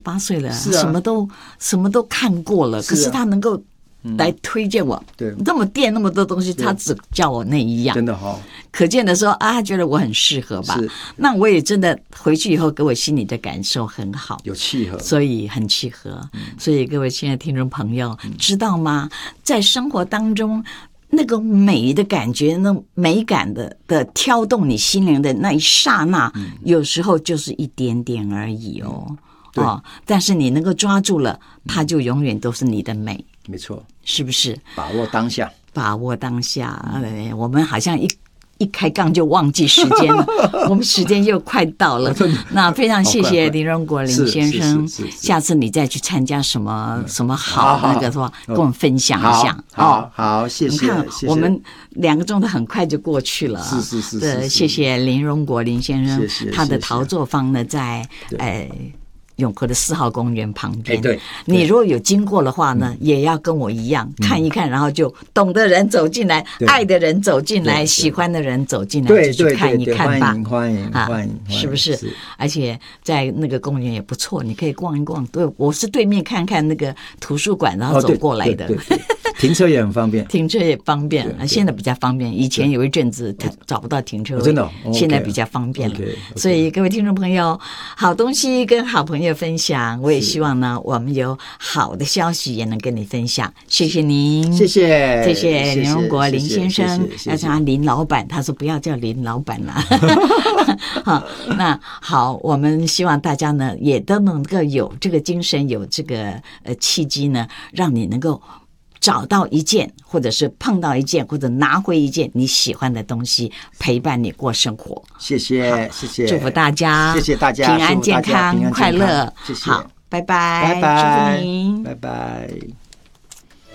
8岁了，什么都看过了，可是他能够来推荐我， 对， 这么垫那么多东西，他只叫我那一样， 真的哈， 可见的说啊，他觉得我很适合吧？那我也真的回去以后，给我心里的感受很好， 有契合， 所以很契合。所以各位亲爱的听众朋友，知道吗？在生活当中，那个美的感觉，那美感的挑动你心灵的那一刹那，有时候就是一点点而已哦。但是你能够抓住了，它就永远都是你的美。 没错， 是不是？ 把握当下， 把握当下。我们好像一开杠就忘记时间了，我们时间又快到了。那非常谢谢林荣国林先生，下次你再去参加什么好那个说，跟我们分享一下。 好，谢谢。 你看我们2个钟头很快就过去了。 是。 谢谢林荣国林先生，他的陶作坊呢在永和的4号公园旁边。 对， 你如果有经过的话呢，也要跟我一样看一看，然后就懂的人走进来，爱的人走进来，喜欢的人走进来，就去看一看吧。 欢迎， 是不是？而且在那个公园也不错，你可以逛一逛。对，我是对面看看那个图书馆，然后走过来的。 停车也很方便， 停车也方便，现在比较方便。以前有一阵子找不到停车位， 真的， 现在比较方便了。所以各位听众朋友，好东西跟好朋友分享，我也希望呢，我们有好的消息也能跟你分享。谢谢您，谢谢林荣国林先生，要叫他林老板，他说不要叫林老板了。好，那好，我们希望大家呢也都能够有这个精神，有这个契机呢，让你能够找到一件，或者是碰到一件，或者拿回一件你喜欢的东西，陪伴你过生活。谢谢，祝福大家，谢谢大家，平安健康快乐。谢谢，好，拜拜，祝福您，拜拜。